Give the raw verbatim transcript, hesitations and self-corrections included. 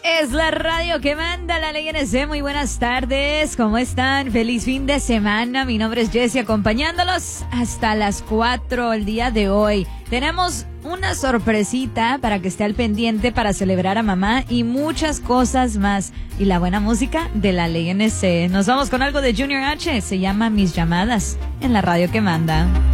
Es la radio que manda la ley N S. Muy buenas tardes, ¿cómo están? Feliz fin de semana. Mi nombre es Jessie, acompañándolos hasta las cuatro el día de hoy. Tenemos una sorpresita para que esté al pendiente para celebrar a mamá y muchas cosas más. Y la buena música de la ley N S. Nos vamos con algo de Junior H. Se llama Mis Llamadas en la radio que manda.